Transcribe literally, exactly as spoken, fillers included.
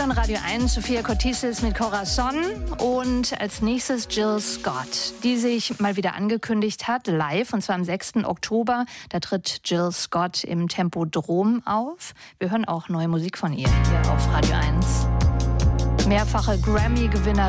hören Radio eins, Sophia Cortisis mit Corazon und als nächstes Jill Scott, die sich mal wieder angekündigt hat, live, und zwar am sechsten Oktober. Da tritt Jill Scott im Tempodrom auf. Wir hören auch neue Musik von ihr hier auf Radio eins. Mehrfache Grammy-Gewinnerin.